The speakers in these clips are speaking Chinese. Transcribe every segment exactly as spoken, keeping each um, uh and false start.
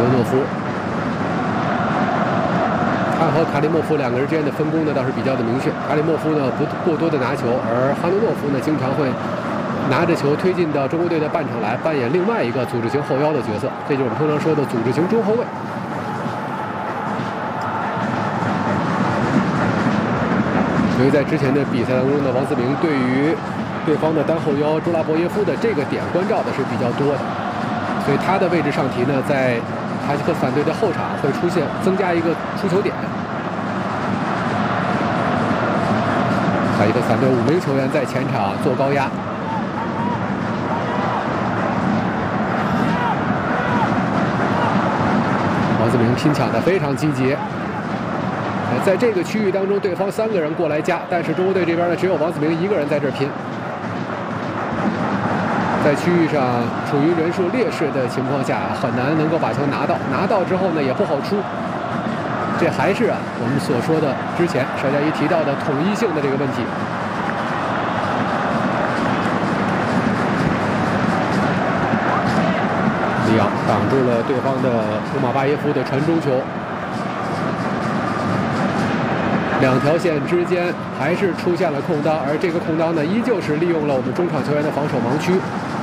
德诺夫，他和卡里莫夫两个人之间的分工呢倒是比较的明确。卡里莫夫呢不过多的拿球，而哈诺诺夫呢经常会拿着球推进到中国队的半场来，扮演另外一个组织型后腰的角色，这就是我们通常说的组织型中后卫。所以在之前的比赛当中呢，王自明对于对方的单后腰朱拉伯耶夫的这个点关照的是比较多的，所以他的位置上提呢，在塔吉克斯坦队的后场会出现增加一个出球点。塔吉克斯坦队五名球员在前场做高压。王自明拼抢的非常积极。在这个区域当中，对方三个人过来夹，但是中国队这边呢，只有王子明一个人在这儿拼。在区域上处于人数劣势的情况下，很难能够把球拿到。拿到之后呢，也不好出。这还是啊，我们所说的之前邵佳怡提到的统一性的这个问题。里昂挡住了对方的乌马巴耶夫的传中球。两条线之间还是出现了空当，而这个空当呢，依旧是利用了我们中场球员的防守盲区。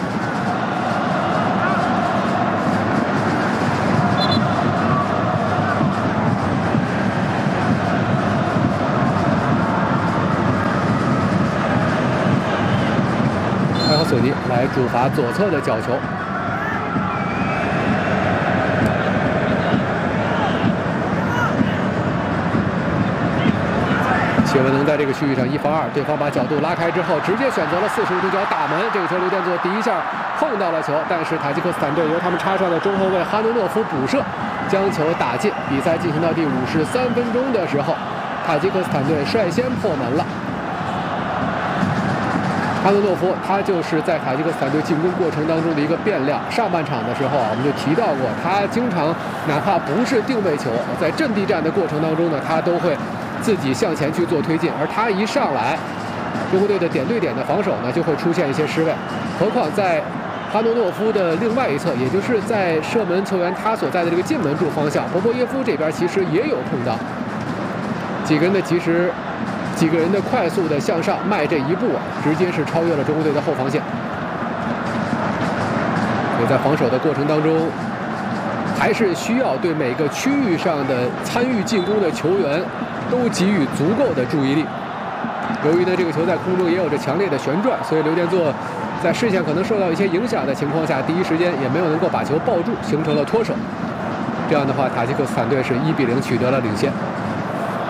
埃豪索尼来主罚左侧的角球。谢文能在这个区域上一防二，对方把角度拉开之后，直接选择了四十五度角打门。这个球刘殿座第一下碰到了球，但是塔吉克斯坦队由他们插上的中后卫哈诺诺夫补射，将球打进。比赛进行到第五十三分钟的时候，塔吉克斯坦队率先破门了。哈诺诺夫他就是在塔吉克斯坦队进攻过程当中的一个变量。上半场的时候我们就提到过，他经常哪怕不是定位球，在阵地战的过程当中呢，他都会自己向前去做推进，而他一上来，中国队的点对点的防守呢就会出现一些失位。何况在哈诺诺夫的另外一侧，也就是在射门球员他所在的这个进门柱方向，博博耶夫这边其实也有空当，几个人的及时，几个人的快速的向上迈这一步啊，直接是超越了中国队的后防线。所以在防守的过程当中，还是需要对每个区域上的参与进攻的球员都给予足够的注意力。由于呢这个球在空中也有着强烈的旋转，所以刘殿座在视线可能受到一些影响的情况下，第一时间也没有能够把球抱住，形成了脱手。这样的话，塔吉克斯坦队是一比零取得了领先。